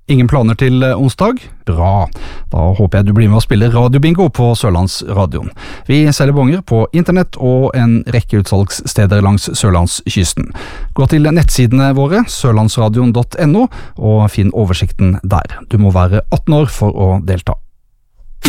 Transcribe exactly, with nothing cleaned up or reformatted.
Ingen planer til onsdag? Bra. Da håper jeg du blir med og spiller radiobingo på Sørlandsradioen. Vi selger bonger på internett og en rekke utsalgssteder langs Sørlandskysten. Gå til nettsidene våre, sørlandsradion punktum no, og finn oversikten der. Du må være atten år for å delta.